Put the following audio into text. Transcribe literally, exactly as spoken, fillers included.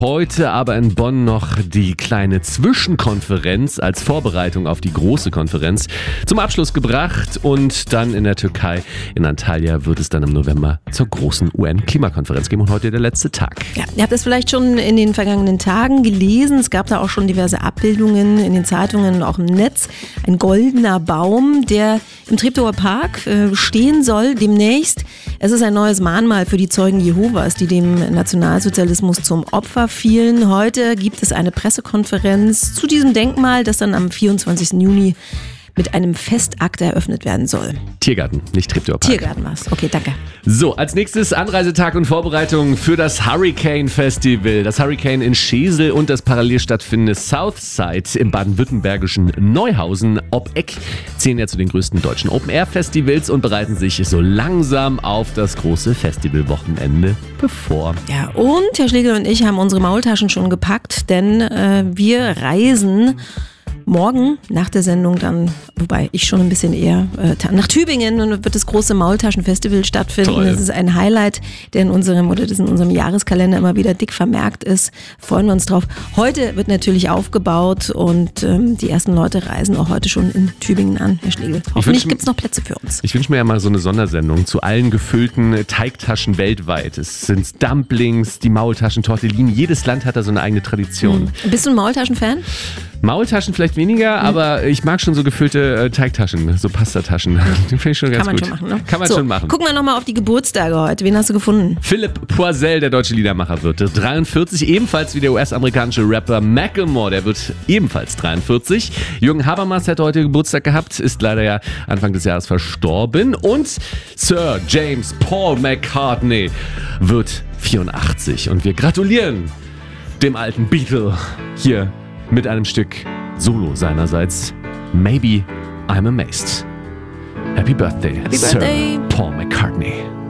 Heute aber in Bonn noch die kleine Zwischenkonferenz als Vorbereitung auf die große Konferenz zum Abschluss gebracht und dann in der Türkei, in Antalya, wird es dann im November zur großen U N-Klimakonferenz gehen und heute der letzte Tag. Ja, ihr habt es vielleicht schon in den vergangenen Tagen gelesen, es gab da auch schon diverse Abbildungen in den Zeitungen und auch im Netz. Ein goldener Baum, der im Treptower Park äh, stehen soll demnächst. Es ist ein neues Mahnmal für die Zeugen Jehovas, die dem Nationalsozialismus zum Opfer fielen. Heute gibt es eine Pressekonferenz zu diesem Denkmal, das dann am vierundzwanzigsten Juni mit einem Festakt eröffnet werden soll. Tiergarten, nicht Treptower Park. Tiergarten war's. Okay, danke. So, als nächstes Anreisetag und Vorbereitung für das Hurricane Festival. Das Hurricane in Schesel und das parallel stattfindende Southside im baden-württembergischen Neuhausen ob Eck zählen ja zu den größten deutschen Open-Air-Festivals und bereiten sich so langsam auf das große Festivalwochenende bevor. Ja, und Herr Schlegel und ich haben unsere Maultaschen schon gepackt, denn äh, wir reisen morgen nach der Sendung dann, wobei ich schon ein bisschen eher, äh, nach Tübingen, und wird das große Maultaschen-Festival stattfinden. Toll. Das ist ein Highlight, der in unserem oder das in unserem Jahreskalender immer wieder dick vermerkt ist. Freuen wir uns drauf. Heute wird natürlich aufgebaut und ähm, die ersten Leute reisen auch heute schon in Tübingen an, Herr Schlegel. Hoffentlich gibt es noch Plätze für uns. Ich wünsche mir ja mal so eine Sondersendung zu allen gefüllten Teigtaschen weltweit. Es sind Dumplings, die Maultaschen, Tortellini. Jedes Land hat da so eine eigene Tradition. Hm. Bist du ein Maultaschen-Fan? Maultaschen vielleicht weniger, mhm. aber ich mag schon so gefüllte äh, Teigtaschen, so Pastataschen. Die finde ich schon ganz Kann man gut. schon machen, ne? Kann man so, schon machen. Gucken wir nochmal auf die Geburtstage heute. Wen hast du gefunden? Philipp Poisel, der deutsche Liedermacher, wird dreiundvierzig, ebenfalls wie der U S-amerikanische Rapper Macklemore, der wird ebenfalls dreiundvierzig. Jürgen Habermas hat heute Geburtstag gehabt, ist leider ja Anfang des Jahres verstorben. Und Sir James Paul McCartney wird vierundachtzig. Und wir gratulieren dem alten Beatle hier mit einem Stück Solo seinerseits. Maybe I'm Amazed. Happy Birthday, Happy Sir Birthday. Paul McCartney.